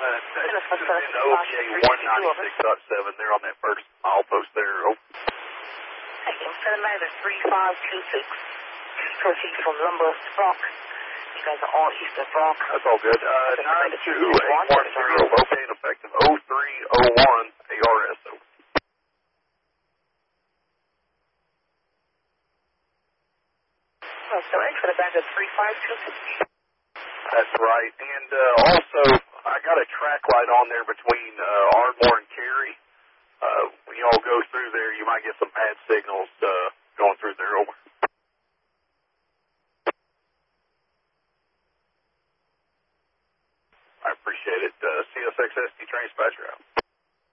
This is in OPA 196.7. They're on that first milepost there. Oh. Send a matter 3526. Proceed from Lumber Rock. You guys are all east of Rock. That's all good. 92810, located effective 0301 ARS. So for the back of 3526. That's right. And also, I got a track light on there between Ardmore and Cary. When y'all go through there, you might get some bad signal.